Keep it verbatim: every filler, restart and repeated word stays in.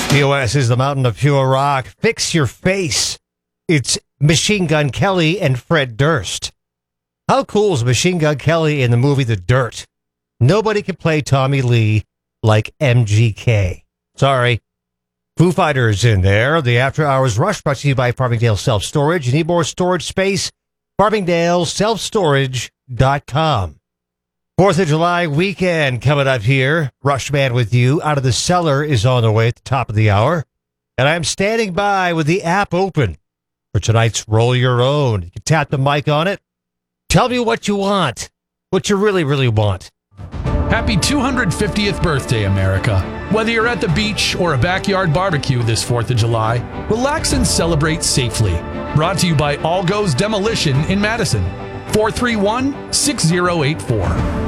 P O S is the mountain of pure rock. Fix your face. It's Machine Gun Kelly and Fred Durst. How cool is Machine Gun Kelly in the movie The Dirt? Nobody can play Tommy Lee like M G K. Sorry. Foo Fighters in there. The After Hours Rush brought to you by Farmingdale Self Storage. You need more storage space? Farmingdale Self Storage dot com. Fourth of July weekend coming up here. Rushman with you. Out of the Cellar is on the way at the top of the hour. And I'm standing by with the app open for tonight's Roll Your Own. You can tap the mic on it. Tell me what you want. What you really, really want. Happy two hundred fiftieth birthday, America. Whether you're at the beach or a backyard barbecue this fourth of July, relax and celebrate safely. Brought to you by All Goes Demolition in Madison. four three one, six zero eight four.